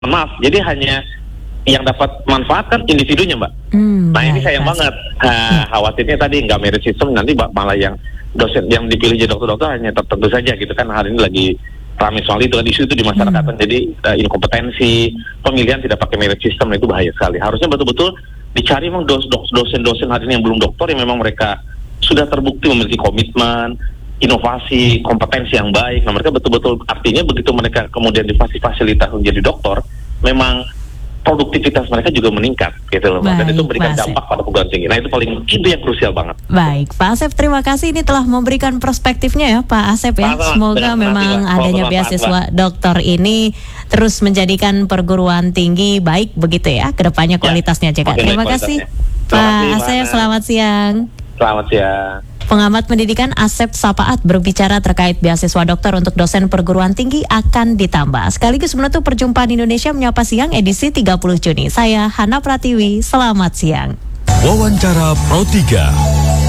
maaf, jadi hanya yang dapat manfaat kan individunya, Mbak. Nah ini sayang banget. Khawatirnya tadi nggak merit system, nanti malah yang dosen yang dipilih jadi dokter-dokter hanya tertentu saja gitu kan. Hari ini lagi ramai soal itu kan, isu itu di masyarakat. Jadi inkompetensi, pemilihan tidak pakai merit system itu bahaya sekali. Harusnya betul-betul dicari memang dosen-dosen hari ini yang belum doktor, yang memang mereka sudah terbukti memiliki komitmen, inovasi, kompetensi yang baik. Nah mereka betul-betul, artinya begitu mereka kemudian difasilitasi menjadi dokter, memang produktivitas mereka juga meningkat gitu loh. Dan itu memberikan dampak pada perguruan tinggi. Nah itu yang krusial banget. Baik, Pak Asep, terima kasih ini telah memberikan perspektifnya ya Pak Asep ya. Semoga memang adanya beasiswa dokter ini terus menjadikan perguruan tinggi baik begitu ya, kedepannya kualitasnya juga. Terima kasih Pak Asep, selamat siang. Selamat siang. Pengamat pendidikan Asep Sapaat berbicara terkait beasiswa dokter untuk dosen perguruan tinggi akan ditambah. Sekaligus menutup perjumpaan Indonesia Menyapa Siang edisi 30 Juni. Saya Hana Pratiwi, selamat siang. Wawancara Pro 3.